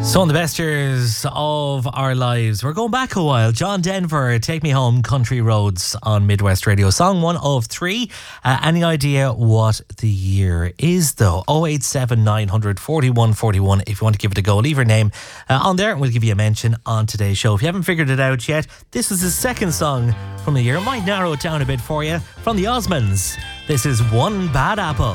So on the best years of our lives, we're going back a while. John Denver, Take Me Home, Country Roads on Midwest Radio. Song 1 of 3. Any idea what the year is though? 087 900 41 41 if you want to give it a go. Leave your name on there and we'll give you a mention on today's show. If you haven't figured it out yet, this is the second song from the year. It might narrow it down a bit for you. From the Osmonds, this is One Bad Apple.